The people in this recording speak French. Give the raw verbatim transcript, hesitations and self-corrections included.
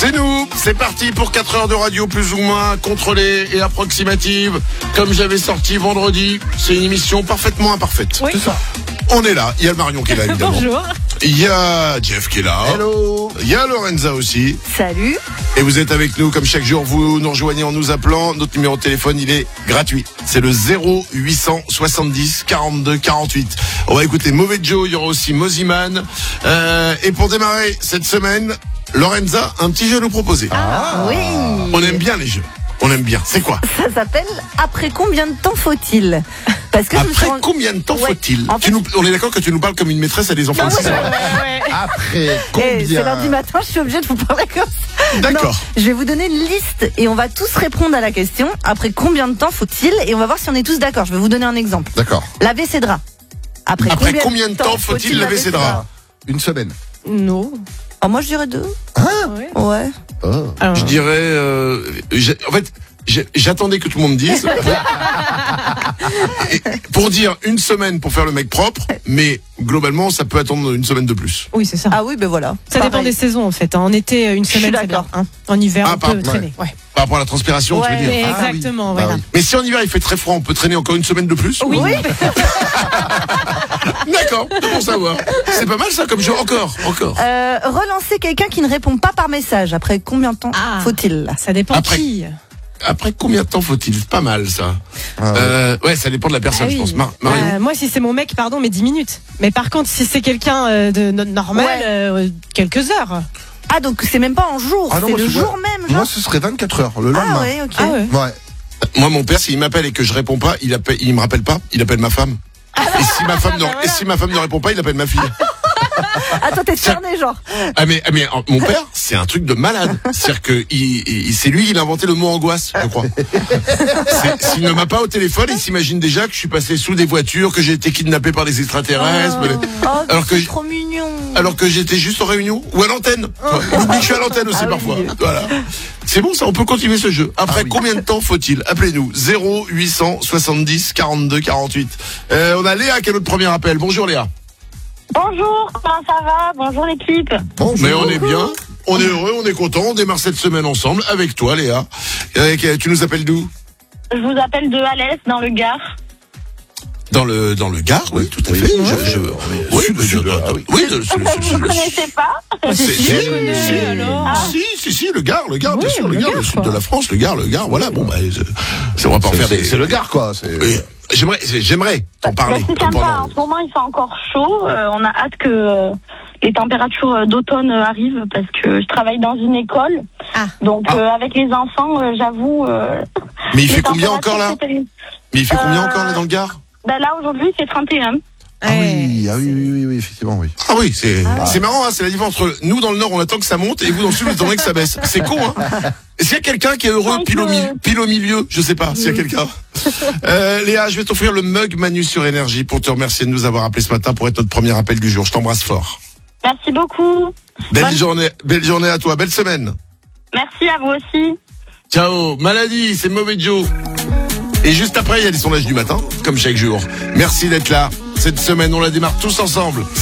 C'est nous, c'est parti pour quatre heures de radio plus ou moins contrôlée et approximative. Comme j'avais sorti vendredi, c'est une émission parfaitement imparfaite. Oui. C'est ça. On est là, il y a le Marion qui est là évidemment. Bonjour. Il y a Jeff qui est là. Hello. Il y a Lorenza aussi. Salut. Et vous êtes avec nous comme chaque jour, vous nous rejoignez en nous appelant. Notre numéro de téléphone, il est gratuit. C'est le zéro huit cent soixante-dix quarante-deux quarante-huit. On va écouter Mauvais Joe, il y aura aussi Moziman. Euh, et pour démarrer cette semaine, Lorenza, un petit jeu à nous proposer. Ah oui. On aime bien les jeux. On aime bien. C'est quoi? Ça s'appelle Après combien de temps faut-il? Parce que je me suis Après rendu- combien de temps Ouais. faut-il? En fait- Tu nous, On est d'accord que tu nous parles comme une maîtresse à des enfants Non, de six ouais, ans. ouais, Après Eh, combien? c'est lundi matin, je suis obligée de vous parler comme ça. D'accord. Non, je vais vous donner une liste et on va tous répondre à la question. Après combien de temps faut-il? Et on va voir si on est tous d'accord. Je vais vous donner un exemple. D'accord. Laver ses draps. Après, Après combien de temps faut-il laver ses draps? Une semaine. Non. Oh, moi je dirais deux. Ouais. Ouais. Oh. Alors, Je dirais... Euh, j'ai- en fait, j'ai- j'attendais que tout le monde dise. Et pour dire une semaine pour faire le mec propre, mais globalement, ça peut attendre une semaine de plus. oui, c'est ça. Ah oui, ben voilà. Ça dépend Pareil. des saisons en fait. En été, une Je suis semaine, c'est bien. d'accord. Hein. En hiver, Ah, on par- peut traîner. Ouais. Par rapport à la transpiration, tu Ouais, veux dire. Mais Ah oui. exactement, Bah voilà. oui. Mais si en hiver il fait très froid, on peut traîner encore une semaine de plus? Oui. Oui. D'accord, c'est pour savoir. C'est pas mal ça comme jeu. Encore, encore. Euh, relancer quelqu'un qui ne répond pas par message. Après combien de temps Ah. faut-il? Ça dépend Après- qui. Après combien de temps faut-il? C'est pas mal ça. Ah ouais. Euh, ouais, ça dépend de la personne, Ah je oui. pense. Mar- Marion. Euh, moi, si c'est mon mec, pardon, mais dix minutes. Mais par contre, si c'est quelqu'un euh, de no- normal, Ouais. euh, quelques heures. Ah donc c'est même pas en jour, Ah non, c'est moi, le je- jour même. Genre. Moi, ce serait vingt-quatre heures, le lendemain. Ah ouais, ok. Ah ouais. Ouais. Moi, mon père, s'il m'appelle et que je réponds pas, il appelle, il me rappelle pas, il appelle ma femme. Et si ma femme, ne, et si ma femme ne répond pas, il appelle ma fille. Attends, t'es cerné genre. Ah mais, ah, mais en- mon père, c'est un truc de malade. C'est-à-dire que il, il- c'est lui qui a inventé le mot angoisse, je crois. C'est- S'il ne m'a pas au téléphone, il s'imagine déjà que je suis passé sous des voitures, que j'ai été kidnappé par des extraterrestres. mais- Oh, Alors que c'est j'- trop mignon. Alors que j'étais juste en réunion ou à l'antenne. Il oublie que je suis à l'antenne aussi Ah oui. parfois. Voilà. C'est bon, ça, on peut continuer ce jeu. Après Ah oui. combien de temps faut-il? Appelez-nous zéro huit cent soixante-dix quarante-deux quarante-huit. Euh, on a Léa qui est notre premier appel. Bonjour Léa. Bonjour, comment ça va? Bonjour l'équipe. Bonjour. Mais on est bien, on est heureux, on est content, on démarre cette semaine ensemble avec toi Léa. Euh, Tu nous appelles d'où? Je vous appelle de Alès, dans le Gard. Dans le dans le Gard, oui, tout à Oui. fait. Ouais. Je, je, oui, Sud, je- sud, je- ah oui. oui, de- c'est- Vous c'est- c'est- ne connaissez pas? c'est- Si, c'est- je connais, si, alors. si, si, si, le Gard, le Gard, bien Oui, sûr, le le Gard, Gard, le sud quoi. de la France, le Gard, le Gard, voilà, bon, bah, c'est- c'est- on va pas en C'est- faire C'est des... c'est le Gard, quoi. C'est- Oui. J'aimerais, j'aimerais t'en Bah, parler. c'est sympa, pendant- en ce moment il fait encore chaud. Euh, on a hâte que euh, les températures euh, d'automne euh, arrivent parce que je travaille dans une école. Ah. Donc Ah. euh, avec les enfants, euh, j'avoue... euh, Mais il les fait combien encore là? températures, c'était- Mais il fait combien Euh, encore là dans le Gard? Ben là aujourd'hui c'est trente et un. Ah oui, ah oui, oui, oui, oui, effectivement, oui. Ah oui, c'est c'est marrant, hein, c'est la différence entre nous dans le Nord on attend que ça monte et vous dans le Sud vous attendez que ça baisse. C'est con, hein. Est-ce qu'il y a quelqu'un qui est heureux Ouais, pile au, que- milieu, pile au milieu? Je sais pas s'il y a quelqu'un. Euh, Léa, je vais t'offrir le mug Manu sur Énergie pour te remercier de nous avoir appelé ce matin pour être notre premier appel du jour. Je t'embrasse fort. Merci beaucoup. Belle Bonne- journée, belle journée à toi, belle semaine. Merci à vous aussi. Ciao, maladie, c'est Mauvais Joe. Et juste après, il y a les sondages du matin, comme chaque jour. Merci d'être là. Cette semaine, on la démarre tous ensemble. Salut.